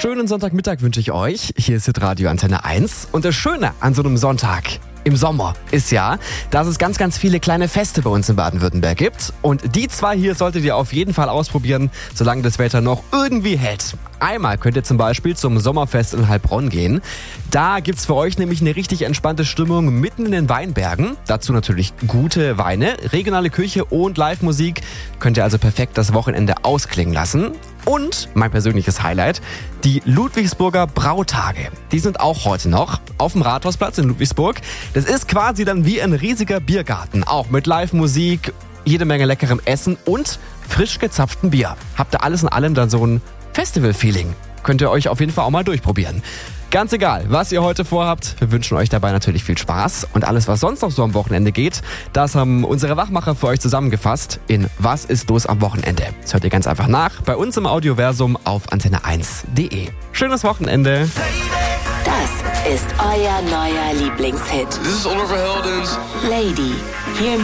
schönen Sonntagmittag wünsche ich euch. Hier ist Hitradio Antenne 1. Und das Schöne an so einem Sonntag im Sommer ist ja, dass es ganz, ganz viele kleine Feste bei uns in Baden-Württemberg gibt. Und die zwei hier solltet ihr auf jeden Fall ausprobieren, solange das Wetter noch irgendwie hält. Einmal könnt ihr zum Beispiel zum Sommerfest in Heilbronn gehen. Da gibt's für euch nämlich eine richtig entspannte Stimmung mitten in den Weinbergen. Dazu natürlich gute Weine, regionale Küche und Live-Musik. Könnt ihr also perfekt das Wochenende ausklingen lassen. Und mein persönliches Highlight, die Ludwigsburger Brautage. Die sind auch heute noch auf dem Rathausplatz in Ludwigsburg. Das ist quasi dann wie ein riesiger Biergarten, auch mit Live-Musik, jede Menge leckerem Essen und frisch gezapftem Bier. Habt ihr alles in allem dann so ein Festival-Feeling. Könnt ihr euch auf jeden Fall auch mal durchprobieren. Ganz egal, was ihr heute vorhabt, wir wünschen euch dabei natürlich viel Spaß. Und alles, was sonst noch so am Wochenende geht, das haben unsere Wachmacher für euch zusammengefasst in Was ist los am Wochenende. Das hört ihr ganz einfach nach bei uns im Audioversum auf antenne1.de. Schönes Wochenende. Das ist euer neuer Lieblingshit. This is Oliver Heldens. Lady, hier